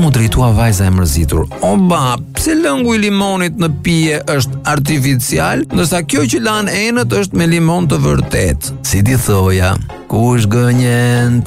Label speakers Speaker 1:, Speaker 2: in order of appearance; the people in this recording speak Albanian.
Speaker 1: mu drejtua vajza e mërzitur. Oba, pse lëngu i limonit në pije është artificial, ndërsa kjo që lan enët është me limon të vërtet? Si ti thoja, kush gënjent?